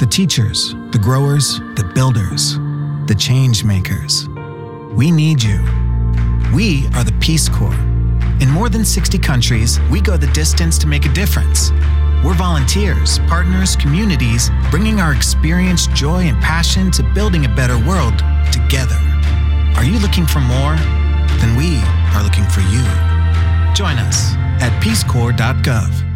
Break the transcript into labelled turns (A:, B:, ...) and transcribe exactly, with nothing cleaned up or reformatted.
A: The teachers, the growers, the builders, the change makers. We need you. We are the Peace Corps. In more than sixty countries, we go the distance to make a difference. We're volunteers, partners, communities, bringing our experience, joy, and passion to building a better world together. Are you looking for more? Then we are looking for you. Join us at peace corps dot gov.